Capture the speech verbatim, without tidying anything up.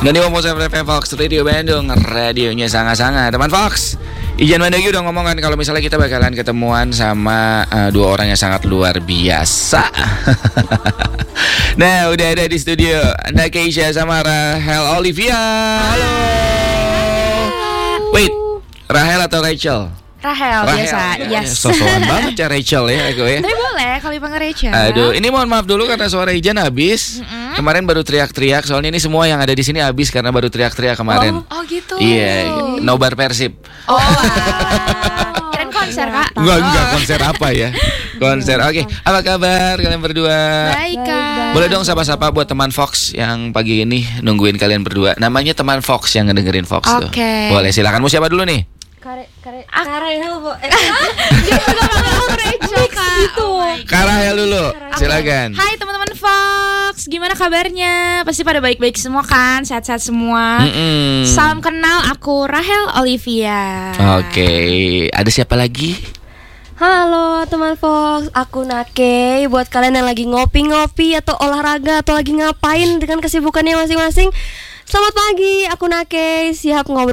Dan di Momo F M Fox Radio Bandung, radionya sangat-sangat. Teman Fox, Ijan Mandagi udah ngomong kan kalau misalnya kita bakalan ketemuan sama uh, dua orang yang sangat luar biasa. Nah, udah ada di studio Anda Keisha sama Rahel Olivia. Halo. Wait, Rahel atau Rachel? Rahel, Rahel biasa, ya, yes. Sosokan banget ya Rachel ya aku ya. Tapi boleh kalau dipanggil Rachel. Aduh, ini mohon maaf dulu karena suara Ijan habis. Mm-hmm. Kemarin baru teriak-teriak, soalnya ini semua yang ada di sini habis karena baru teriak-teriak kemarin. Oh, oh gitu. Iya, nobar Persib. Oh, wow. Keren konser Kak. Enggak, enggak konser apa ya? Konser. Oke, okay. Apa kabar kalian berdua? Baik Kak. Boleh dong sapa-sapa buat teman Fox yang pagi ini nungguin kalian berdua. Namanya teman Fox yang ngedengerin Fox tuh. Oke. Boleh, silakan. Mau siapa dulu nih? Kare kare Ah. Karahel bu. Eh, Dia juga panggil Rachel Kak. gitu. Oh my God. Karahel dulu. Silakan. Hai teman-teman Fox, gimana kabarnya? Pasti pada baik-baik semua kan? Sehat-sehat semua. Mm-mm. Salam kenal, aku Rahel Olivia. Oke, ada siapa lagi? Halo teman Fox, aku Nake. Buat kalian yang lagi ngopi-ngopi atau olahraga atau lagi ngapain dengan kesibukannya masing-masing, selamat pagi, aku Nake. Siap ngobrol